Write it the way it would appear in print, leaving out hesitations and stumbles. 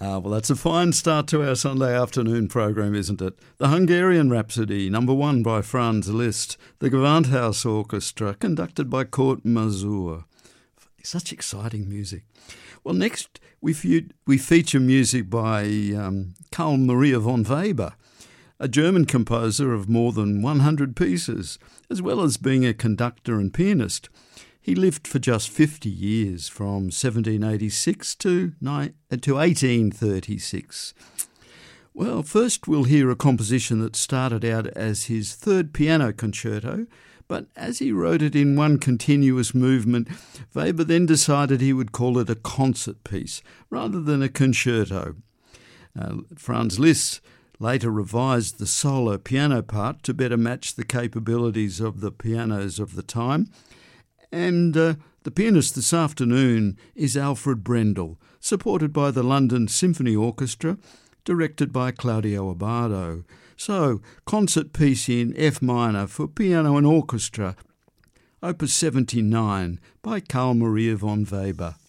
Well, that's a fine start to our Sunday afternoon program, isn't it? The Hungarian Rhapsody, number 1 by Franz Liszt, the Gewandhaus Orchestra, conducted by Kurt Masur. Such exciting music. Well, next we feature music by Carl Maria von Weber, a German composer of more than 100 pieces, as well as being a conductor and pianist. He lived for just 50 years, from 1786 to 1836. Well, first we'll hear a composition that started out as his third piano concerto, but as he wrote it in one continuous movement, Weber then decided he would call it a concert piece rather than a concerto. Franz Liszt later revised the solo piano part to better match the capabilities of the pianos of the time. And the pianist this afternoon is Alfred Brendel, supported by the London Symphony Orchestra, directed by Claudio Abbado. So, concert piece in F minor for piano and orchestra, Opus 79 by Carl Maria von Weber.